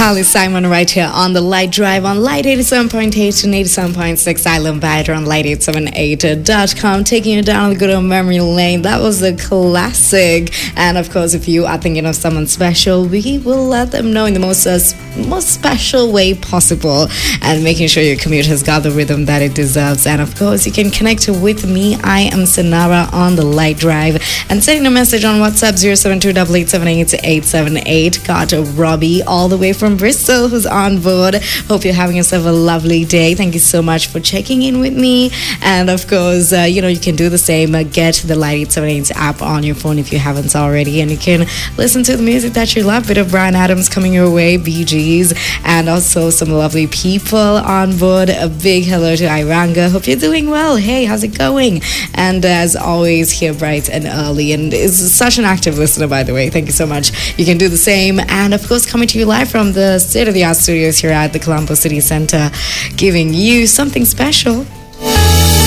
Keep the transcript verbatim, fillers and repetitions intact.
Carly Simon right here on the Light Drive on Light eighty-seven point eight and eighty-seven point six Island Vider on light eight seven eight dot com, taking you down the good old memory lane. That was a classic. And of course, if you are thinking of someone special, we will let them know in the most uh, most special way possible, and making sure your commute has got the rhythm that it deserves. And of course, you can connect with me. I am Sanara on the Light Drive, and sending a message on WhatsApp zero seven two eight eight seven eight eight seven eight. Got Robbie all the way from Bristol who's on board. Hope you're having yourself a lovely day. Thank you so much for checking in with me. And of course, uh, you know, you can do the same. Uh, get the Light eight seven eight app on your phone if you haven't already, and you can listen to the music that you love. Bit of Bryan Adams coming your way, Bee Gees, and also some lovely people on board. A big hello to Iranga. Hope you're doing well. Hey, how's it going? And as always, here bright and early, and is such an active listener, by the way. Thank you so much. You can do the same. And of course, coming to you live from the state-of-the-art studios here at the Colombo City Center, giving you something special